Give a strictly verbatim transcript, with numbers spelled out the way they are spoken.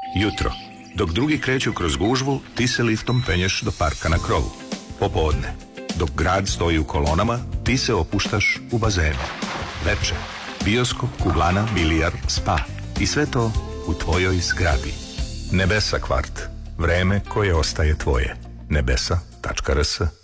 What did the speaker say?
Jutro. Dok drugi kreću kroz gužvu, ti se liftom penješ do parka na krovu. Popodne. Dok grad stoji u kolonama, ti se opuštaš u bazenu. Veče. Bioskop, kuglana, bilijar, spa. I sve to u tvojoj zgradi. Nebesa kvart. Vreme koje ostaje tvoje. nebesa tačka rs